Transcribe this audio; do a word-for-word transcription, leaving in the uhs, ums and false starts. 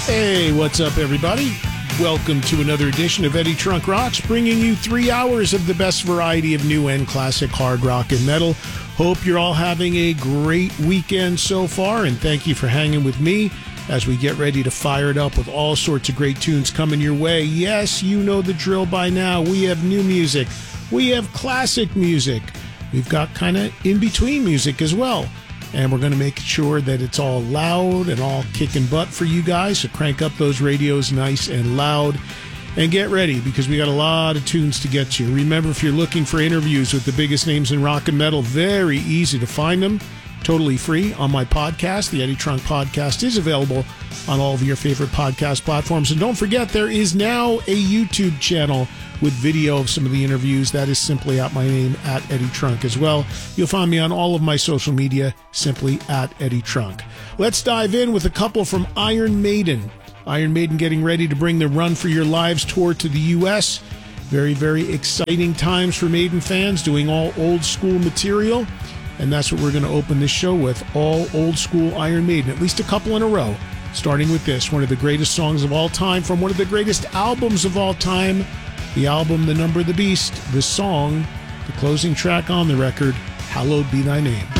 Hey, what's up, everybody? Welcome to another edition of Eddie Trunk Rocks, bringing you three hours of the best variety of new and classic hard rock and metal. Hope you're all having a great weekend so far, and thank you for hanging with me as we get ready to fire it up with all sorts of great tunes coming your way. Yes, you know the drill by now. We have new music. We have classic music. We've got kind of in-between music as well. And we're going to make sure that it's all loud and all kicking butt for you guys. So crank up those radios nice and loud. And get ready, because we got a lot of tunes to get to. Remember, if you're looking for interviews with the biggest names in rock and metal, very easy to find them. Totally free on my podcast. The Eddie Trunk Podcast is available on all of your favorite podcast platforms. And don't forget, there is now a YouTube channel with video of some of the interviews. That is simply at my name, at Eddie Trunk as well. You'll find me on all of my social media, simply at Eddie Trunk. Let's dive in with a couple from Iron Maiden. Iron Maiden getting ready to bring the Run for Your Lives tour to the U S. Very, very exciting times for Maiden fans, doing all old school material. And that's what we're going to open this show with, all old school Iron Maiden, at least a couple in a row. Starting with this, one of the greatest songs of all time from one of the greatest albums of all time, the album The Number of the Beast, the song, the closing track on the record, Hallowed Be Thy Name.